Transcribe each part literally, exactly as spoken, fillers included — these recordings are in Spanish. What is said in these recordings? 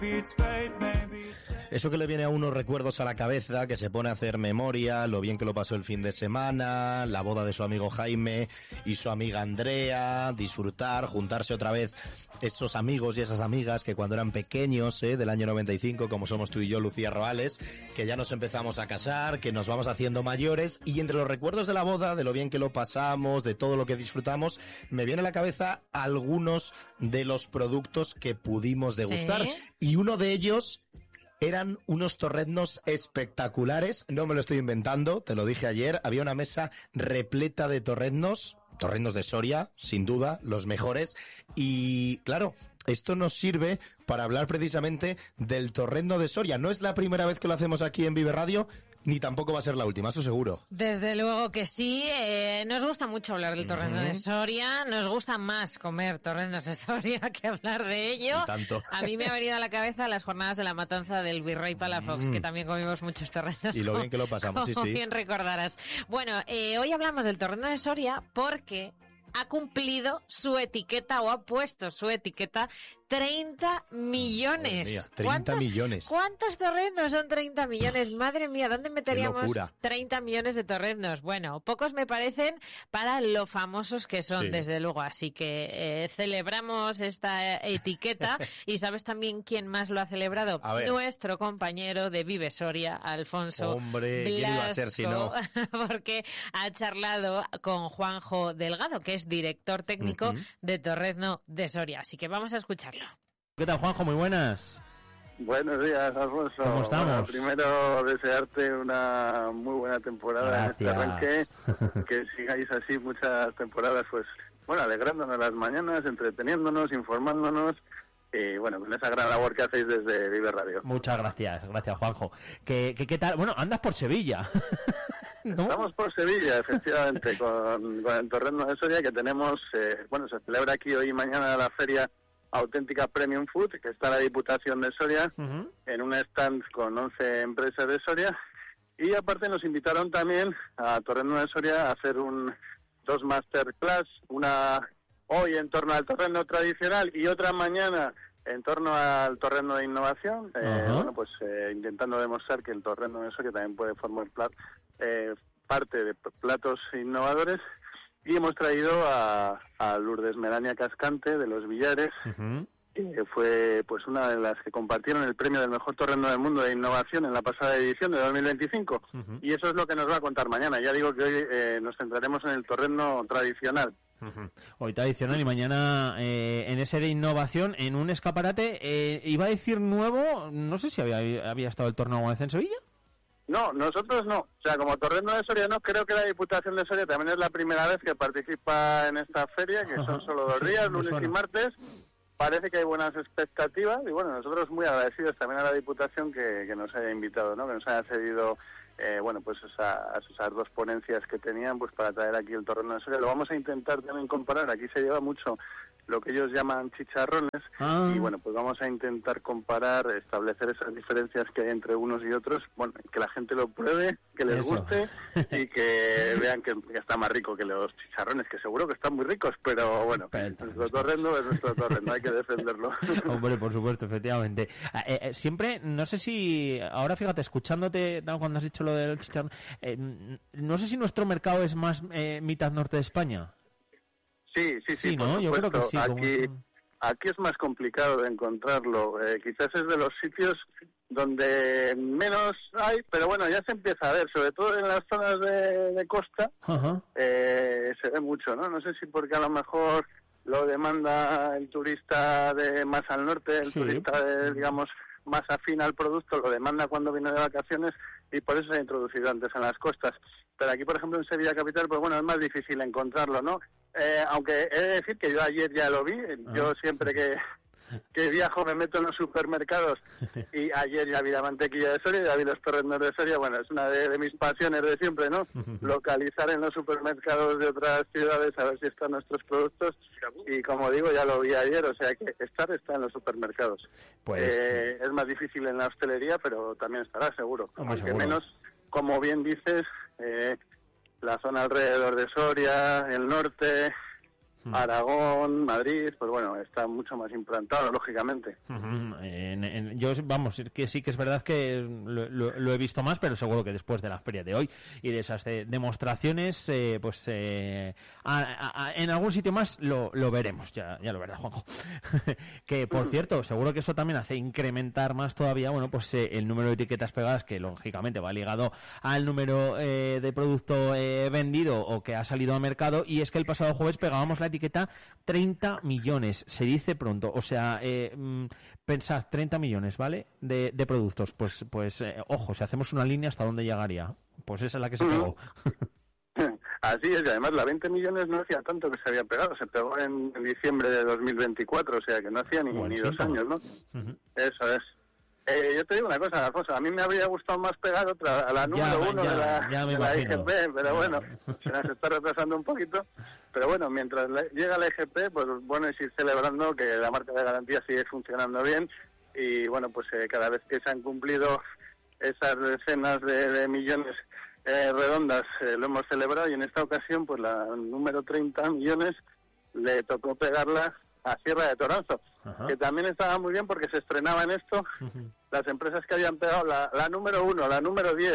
Eso que le viene a uno recuerdos a la cabeza, que se pone a hacer memoria, lo bien que lo pasó el fin de semana, la boda de su amigo Jaime y su amiga Andrea, disfrutar, juntarse otra vez esos amigos y esas amigas que cuando eran pequeños, eh, del año noventa y cinco, como somos tú y yo, Lucía Roales, que ya nos empezamos a casar, que nos vamos haciendo mayores, y entre los recuerdos de la boda, de lo bien que lo pasamos, de todo lo que disfrutamos, me viene a la cabeza algunos de los productos que pudimos degustar. ¿Sí? Y uno de ellos eran unos torreznos espectaculares, no me lo estoy inventando, te lo dije ayer, había una mesa repleta de torreznos, torreznos de Soria, sin duda, los mejores, y claro, esto nos sirve para hablar precisamente del torrezno de Soria. No es la primera vez que lo hacemos aquí en Vive Radio, ni tampoco va a ser la última, eso seguro. Desde luego que sí. Eh, nos gusta mucho hablar del torrezno uh-huh. de Soria. Nos gusta más comer torreznos de Soria que hablar de ello. Y tanto. A mí me ha venido a la cabeza las jornadas de la matanza del Virrey Palafox, mm. que también comimos muchos torreznos. Y lo bien que lo pasamos, sí, sí. Bien recordarás. Bueno, eh, hoy hablamos del torrezno de Soria porque ha cumplido su etiqueta o ha puesto su etiqueta treinta millones. Mía, treinta millones. ¿Cuántos torreznos son treinta millones? Madre mía, ¿dónde meteríamos treinta millones de torreznos? Bueno, pocos me parecen para lo famosos que son, sí. desde luego. Así que eh, celebramos esta etiqueta. Y ¿sabes también quién más lo ha celebrado? Nuestro compañero de Vive Soria, Alfonso Hombre, Blasco, ¿quién iba a ser si no? Porque ha charlado con Juanjo Delgado, que es director técnico uh-huh. de Torrezno de Soria. Así que vamos a escucharlo. ¿Qué tal, Juanjo? Muy buenas. Buenos días, Alfonso. ¿Cómo estamos? Bueno, primero desearte una muy buena temporada. Gracias. En este arranque, que sigáis así muchas temporadas, pues bueno, alegrándonos las mañanas, entreteniéndonos, informándonos. Y bueno, con esa gran labor que hacéis desde Vive Radio. Muchas gracias, gracias, Juanjo. ¿Qué, qué, qué tal? Bueno, andas por Sevilla. ¿No? Estamos por Sevilla, efectivamente, con, con el torrezno de Soria, que tenemos, eh, bueno, se celebra aquí hoy y mañana la feria Auténtica Premium Food, que está en la Diputación de Soria, uh-huh. en un stand con once empresas de Soria, y aparte nos invitaron también a Torrezno de Soria a hacer un dos masterclass, una hoy en torno al torrezno tradicional y otra mañana en torno al torrezno de innovación, uh-huh. eh, bueno, pues eh, intentando demostrar que el torrezno de Soria también puede formar plat, eh, parte de platos innovadores. Y hemos traído a, a Lourdes Melania Cascante, de Los Villares, uh-huh. que fue pues una de las que compartieron el premio del mejor torrezno del mundo de innovación en la pasada edición de dos mil veinticinco. Uh-huh. Y eso es lo que nos va a contar mañana. Ya digo que hoy eh, nos centraremos en el torrezno tradicional. Uh-huh. Hoy tradicional y mañana eh, en ese de innovación, en un escaparate. Eh, iba a decir nuevo, no sé si había, había estado el torneo alguna vez en Sevilla. No, nosotros no. O sea, como Torrezno de Soria no, creo que la Diputación de Soria también es la primera vez que participa en esta feria, que son solo dos días, sí, lunes y martes. Parece que hay buenas expectativas y bueno, nosotros muy agradecidos también a la Diputación que, que nos haya invitado, ¿no? Que nos haya cedido, eh, bueno, pues esa, esas dos ponencias que tenían, pues para traer aquí el Torrezno de Soria. Lo vamos a intentar también comparar. Aquí se lleva mucho lo que ellos llaman chicharrones ah. y bueno, pues vamos a intentar comparar, establecer esas diferencias que hay entre unos y otros, bueno, que la gente lo pruebe, que les Eso. guste y que vean que, que está más rico que los chicharrones, que seguro que están muy ricos, pero bueno, pero nuestro torrezno es nuestro torrezno, hay que defenderlo. Hombre, por supuesto, efectivamente. Eh, eh, siempre, no sé si, ahora fíjate, escuchándote cuando has dicho lo del chicharrón, eh, no sé si nuestro mercado es más eh, mitad norte de España. Sí, sí, sí, sí, ¿no? Yo creo que sí. Aquí, como... aquí es más complicado de encontrarlo. Eh, quizás es de los sitios donde menos hay, pero bueno, ya se empieza a ver, sobre todo en las zonas de, de costa, uh-huh. eh, se ve mucho, ¿no? No sé si porque a lo mejor lo demanda el turista de más al norte, el sí. turista, de, digamos, más afín al producto, lo demanda cuando viene de vacaciones y por eso se ha introducido antes en las costas. Pero aquí, por ejemplo, en Sevilla Capital, pues bueno, es más difícil encontrarlo, ¿no? Eh, aunque he de decir que yo ayer ya lo vi, ah. yo siempre que, que viajo me meto en los supermercados y ayer ya vi la mantequilla de Soria, ya vi los torreznos de Soria, bueno, es una de, de mis pasiones de siempre, ¿no? Localizar en los supermercados de otras ciudades a ver si están nuestros productos y como digo, ya lo vi ayer, o sea que estar está en los supermercados. Pues eh, es más difícil en la hostelería, pero también estará seguro, aunque seguro. Menos, como bien dices, eh, la zona alrededor de Soria, el norte, Uh-huh. Aragón, Madrid, pues bueno, está mucho más implantado, lógicamente. Uh-huh. En, en, yo, vamos, que sí que es verdad que lo, lo, lo he visto más, pero seguro que después de la feria de hoy y de esas de, demostraciones, eh, pues eh, a, a, en algún sitio más lo, lo veremos, ya, ya lo verás, Juanjo. Que, por cierto, seguro que eso también hace incrementar más todavía, bueno, pues eh, el número de etiquetas pegadas, que lógicamente va ligado al número eh, de producto eh, vendido o que ha salido al mercado, y es que el pasado jueves pegábamos la etiqueta treinta millones, se dice pronto, o sea, eh, pensad, treinta millones, ¿vale?, de, de productos, pues pues eh, ojo, si hacemos una línea, ¿hasta dónde llegaría? Pues esa es la que se pegó. Así es, y además la veinte millones no hacía tanto que se había pegado, se pegó en, en diciembre de dos mil veinticuatro, o sea que no hacía ni, ni dos años, ¿no? Uh-huh. Eso es. Eh, yo te digo una cosa, Alfonso, a mí me habría gustado más pegar otra, a la número ya, uno ya, de la, de la I G P, pero ya. Bueno, se nos está retrasando un poquito. Pero bueno, mientras le, llega la I G P, pues bueno es ir celebrando que la marca de garantía sigue funcionando bien. Y bueno, pues eh, cada vez que se han cumplido esas decenas de, de millones eh, redondas, eh, lo hemos celebrado. Y en esta ocasión, pues la número treinta millones le tocó pegarla a Sierra de Toranzo, ajá, que también estaba muy bien porque se estrenaba en esto. Uh-huh. Las empresas que habían pegado la, la número uno, la número diez,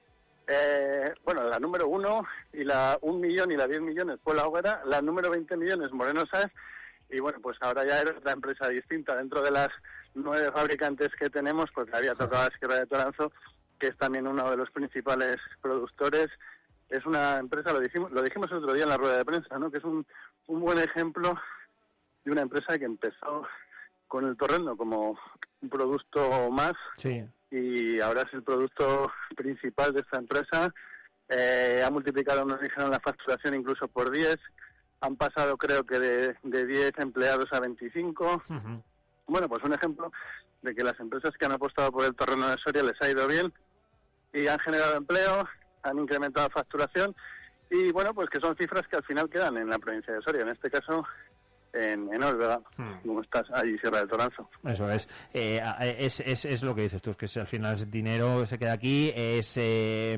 eh, bueno, la número uno y la un millón y la diez millones fue la Hoguera, la número veinte millones Moreno Sáez, y bueno, pues ahora ya era otra empresa distinta. Dentro de las nueve fabricantes que tenemos, pues le había tocado a Sierra de Toranzo, que es también uno de los principales productores. Es una empresa, lo dijimos, lo dijimos el otro día en la rueda de prensa, ¿no?, que es un, un buen ejemplo de una empresa que empezó con el torrendo como un producto más, sí, y ahora es el producto principal de esta empresa. Eh, ha multiplicado, nos dijeron, la facturación incluso por diez. Han pasado, creo que de, de diez empleados a veinticinco. Uh-huh. Bueno, pues un ejemplo de que las empresas que han apostado por el torrendo de Soria les ha ido bien y han generado empleo, han incrementado facturación, y bueno, pues que son cifras que al final quedan en la provincia de Soria. En este caso, en, en Olvega, hmm. como estás allí, Sierra de Toranzo. Eso es. Eh, es, es. Es lo que dices tú, es que al final es dinero que se queda aquí, es eh,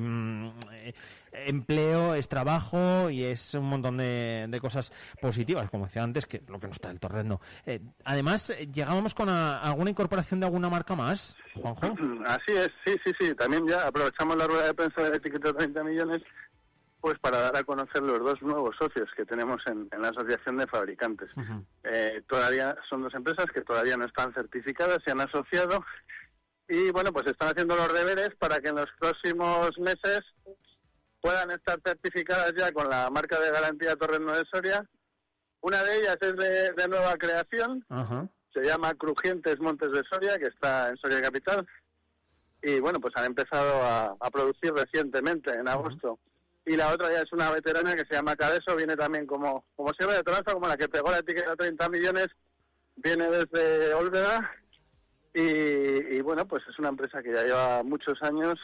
empleo, es trabajo y es un montón de, de cosas positivas, como decía antes, que lo que no está del torrendo. Eh, además, ¿llegábamos con a, alguna incorporación de alguna marca más, Juanjo? Así es, sí, sí, sí. También ya aprovechamos la rueda de prensa de etiqueta de treinta millones, pues para dar a conocer los dos nuevos socios que tenemos en, en la Asociación de Fabricantes. Uh-huh. Eh, todavía son dos empresas que todavía no están certificadas, se han asociado y bueno, pues están haciendo los deberes para que en los próximos meses puedan estar certificadas ya con la marca de garantía Torrendo de Soria. Una de ellas es de, de nueva creación, uh-huh, se llama Crujientes Montes de Soria, que está en Soria Capital, y bueno, pues han empezado a, a producir recientemente, en agosto. Uh-huh. Y la otra ya es una veterana que se llama Cadeso, viene también como, como Sierra de Toranzo, como la que pegó la etiqueta treinta millones, viene desde Olvega, y, y bueno, pues es una empresa que ya lleva muchos años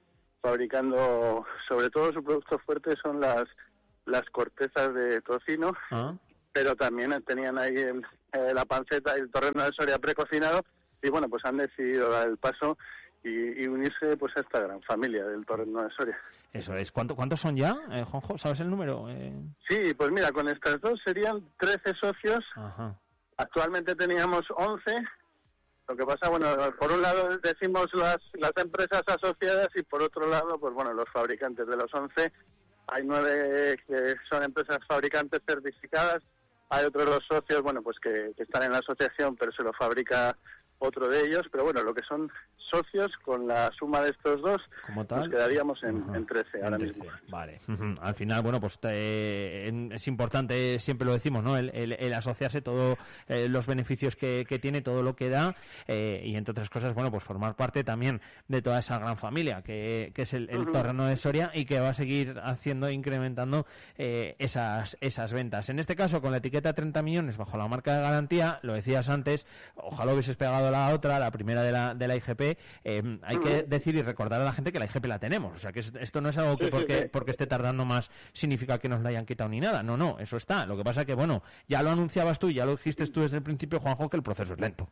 fabricando, sobre todo su producto fuerte son las las cortezas de tocino, uh-huh, pero también tenían ahí el, eh, la panceta y el torrendo de Soria precocinado, y bueno, pues han decidido dar el paso y, y unirse pues a esta gran familia del torrendo de Soria. Eso es. ¿Cuánto, ¿Cuántos son ya, eh, Juanjo? ¿Sabes el número? Eh... Sí, pues mira, con estas dos serían trece socios. Ajá. Actualmente teníamos once. Lo que pasa, bueno, por un lado decimos las, las empresas asociadas y por otro lado, pues bueno, los fabricantes. De los once, hay nueve que son empresas fabricantes certificadas. Hay otros dos socios, bueno, pues que, que están en la asociación, pero se lo fabrica otro de ellos, pero bueno, lo que son socios, con la suma de estos dos, ¿como tal? Nos quedaríamos en, uh-huh, en trece ahora en trece, mismo. Vale. Uh-huh. Al final, bueno, pues te, es importante, siempre lo decimos, ¿no? El, el, el asociarse, todos eh, los beneficios que, que tiene, todo lo que da, eh, y entre otras cosas, bueno, pues formar parte también de toda esa gran familia que, que es el, el uh-huh, Torrendo de Soria, y que va a seguir haciendo, incrementando eh, esas, esas ventas. En este caso, con la etiqueta treinta millones bajo la marca de garantía, lo decías antes, ojalá hubieses pegado la otra, la primera de la, de la I G P. Eh, hay que decir y recordar a la gente que la I G P la tenemos, o sea que esto no es algo que porque, porque esté tardando más significa que nos la hayan quitado ni nada, no, no, eso está. Lo que pasa es que, bueno, ya lo anunciabas tú y ya lo dijiste tú desde el principio, Juanjo, que el proceso es lento.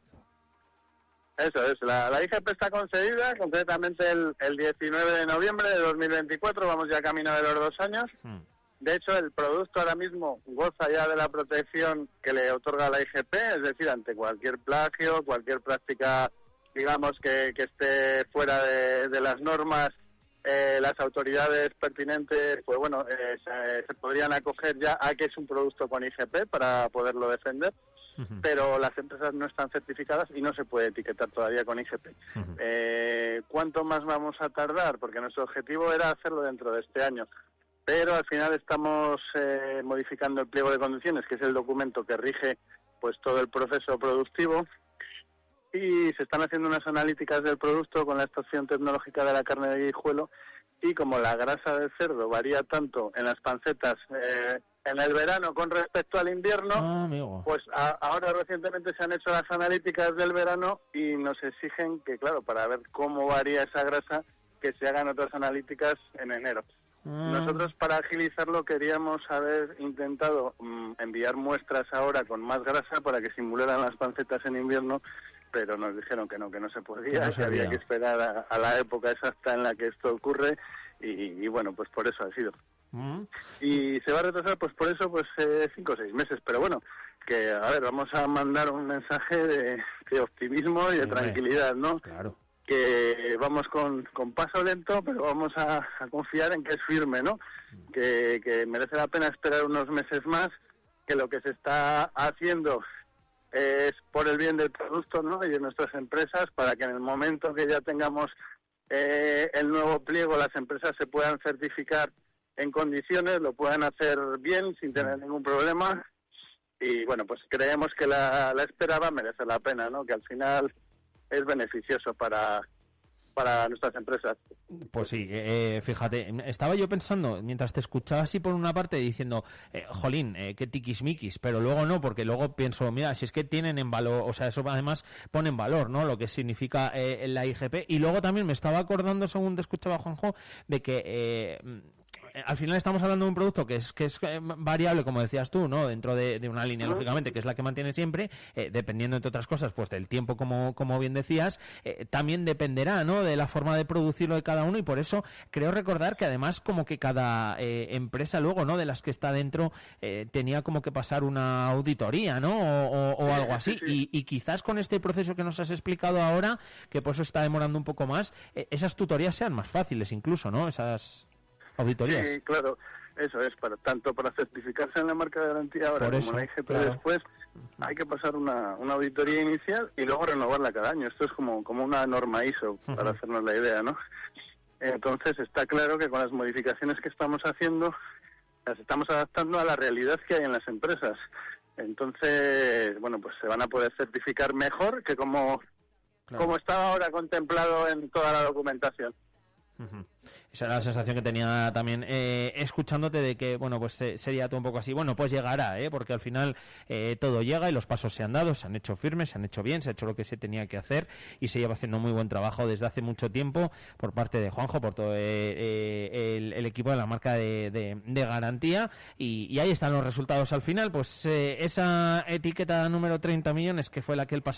Eso es, la, la I G P está concedida concretamente el, el diecinueve de noviembre de dos mil veinticuatro, vamos ya camino de los dos años. Hmm. De hecho, el producto ahora mismo goza ya de la protección que le otorga la I G P, es decir, ante cualquier plagio, cualquier práctica, digamos, que, que esté fuera de, de las normas, eh, las autoridades pertinentes, pues bueno, eh, se, se podrían acoger ya a que es un producto con I G P para poderlo defender, uh-huh. pero las empresas no están certificadas y no se puede etiquetar todavía con I G P. Uh-huh. Eh, ¿Cuánto más vamos a tardar? Porque nuestro objetivo era hacerlo dentro de este año. Pero al final estamos eh, modificando el pliego de condiciones, que es el documento que rige pues todo el proceso productivo, y se están haciendo unas analíticas del producto con la estación tecnológica de la carne de guijuelo, y como la grasa del cerdo varía tanto en las pancetas eh, en el verano con respecto al invierno, ah, pues a, ahora recientemente se han hecho las analíticas del verano y nos exigen que, claro, para ver cómo varía esa grasa, que se hagan otras analíticas en enero. Nosotros, para agilizarlo, queríamos haber intentado um, enviar muestras ahora con más grasa para que simularan las pancetas en invierno, pero nos dijeron que no, que no se podía, no que había que esperar a, a la época exacta en la que esto ocurre, y, y bueno, pues por eso ha sido. Mm. Y se va a retrasar, pues por eso, pues eh, cinco o seis meses, pero bueno, que a ver, vamos a mandar un mensaje de, de optimismo y de sí, tranquilidad, ¿no? Claro. Que vamos con, con paso lento, pero vamos a, a confiar en que es firme, ¿no? Que, que merece la pena esperar unos meses más, que lo que se está haciendo es por el bien del producto, ¿no? Y de nuestras empresas, para que en el momento que ya tengamos eh, el nuevo pliego, las empresas se puedan certificar en condiciones, lo puedan hacer bien, sin tener ningún problema. Y bueno, pues creemos que la, la espera va a merecer la pena, ¿no? Que al final es beneficioso para, para nuestras empresas. Pues sí, eh, fíjate, estaba yo pensando, mientras te escuchaba así por una parte, diciendo, eh, jolín, eh, qué tiquismiquis, pero luego no, porque luego pienso, mira, si es que tienen en valor, o sea, eso además pone en valor, ¿no?, lo que significa eh, la I G P, y luego también me estaba acordando, según te escuchaba, Juanjo, de que... Eh, al final estamos hablando de un producto que es que es variable, como decías tú, ¿no? Dentro de, de una línea, lógicamente, que es la que mantiene siempre, eh, dependiendo, entre otras cosas, pues del tiempo, como, como bien decías, eh, también dependerá, ¿no?, de la forma de producirlo de cada uno, y por eso creo recordar que además como que cada eh, empresa luego, ¿no?, de las que está dentro, eh, tenía como que pasar una auditoría, ¿no?, o, o, o algo así, y, y quizás con este proceso que nos has explicado ahora, que por eso está demorando un poco más, eh, esas tutorías sean más fáciles incluso, ¿no?, esas... auditorías. Sí, claro, eso es, para tanto para certificarse en la marca de garantía ahora como en la I G P, claro, después, hay que pasar una, una auditoría inicial y luego renovarla cada año. Esto es como, como una norma I S O, uh-huh, para hacernos la idea, ¿no? Entonces está claro que con las modificaciones que estamos haciendo, las estamos adaptando a la realidad que hay en las empresas. Entonces, bueno, pues se van a poder certificar mejor que como, claro, como estaba ahora contemplado en toda la documentación. Uh-huh. Esa era la sensación que tenía también eh, escuchándote, de que, bueno, pues eh, sería todo un poco así. Bueno, pues llegará, ¿eh? Porque al final eh, todo llega y los pasos se han dado, se han hecho firmes, se han hecho bien, se ha hecho lo que se tenía que hacer y se lleva haciendo muy buen trabajo desde hace mucho tiempo por parte de Juanjo, por todo eh, eh, el, el equipo de la marca de, de, de garantía, y, y ahí están los resultados al final. Pues eh, esa etiqueta número treinta millones, que fue la que el pasado